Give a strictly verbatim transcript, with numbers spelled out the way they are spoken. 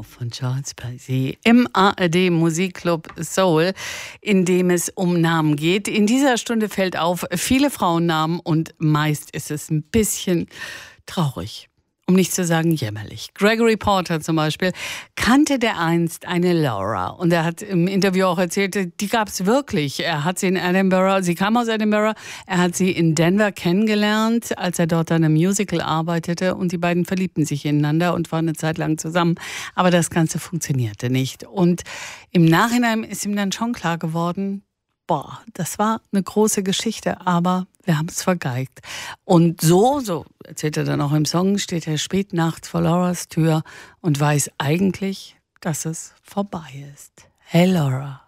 von Charles Bassey im A R D Musikclub Soul, in dem es um Namen geht. In dieser Stunde fällt auf, viele Frauennamen und meist ist es ein bisschen traurig. Um nicht zu sagen jämmerlich. Gregory Porter zum Beispiel kannte der einst eine Laura. Und er hat im Interview auch erzählt, die gab es wirklich. Er hat sie in Edinburgh, sie kam aus Edinburgh, er hat sie in Denver kennengelernt, als er dort an einem Musical arbeitete. Und die beiden verliebten sich ineinander und waren eine Zeit lang zusammen. Aber das Ganze funktionierte nicht. Und im Nachhinein ist ihm dann schon klar geworden, boah, das war eine große Geschichte, aber wir haben es vergeigt. Und so, so erzählt er dann auch im Song, steht er spät nachts vor Lauras Tür und weiß eigentlich, dass es vorbei ist. Hey Laura.